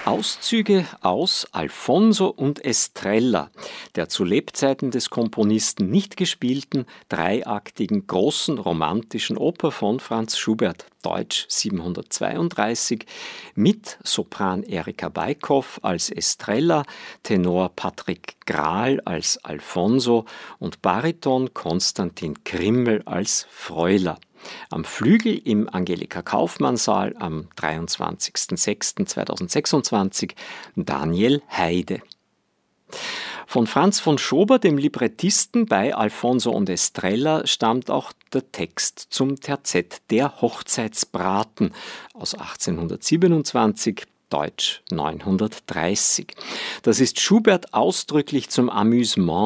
Auszüge aus Alfonso und Estrella, der zu Lebzeiten des Komponisten nicht gespielten, dreiaktigen, großen romantischen Oper von Franz Schubert, Deutsch 732, mit Sopran Erika Beikhoff als Estrella, Tenor Patrick Grahl als Alfonso und Bariton Konstantin Krimmel als Freuler. Am Flügel im Angelika-Kauffmann-Saal am 23.06.2026 Daniel Heide. Von Franz von Schober, dem Librettisten bei Alfonso und Estrella, stammt auch der Text zum Terzett Der Hochzeitsbraten aus 1827, Deutsch 930. Das ist Schubert ausdrücklich zum Amüsement